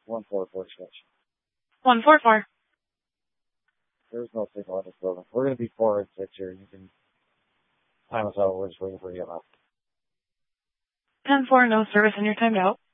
144 switch. 144. There's no signal in this building. We're going to be 4 and 6 here. You can time us out. We're just waiting for you to get up. 10-4, no service, and you're timed out.